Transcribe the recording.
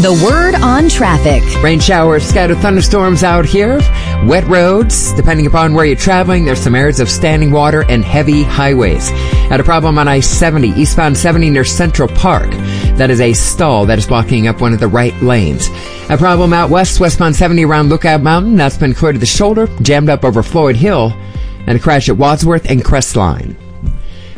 The word on traffic. Rain showers, scattered thunderstorms out here. Wet roads. Depending upon where you're traveling, there's some areas of standing water and heavy highways. Had a problem on I-70, eastbound 70 near Central Park. That is a stall that is blocking up one of the right lanes. A problem out west, westbound 70 around Lookout Mountain. That's been cleared to the shoulder, jammed up over Floyd Hill. And a crash at Wadsworth and Crestline.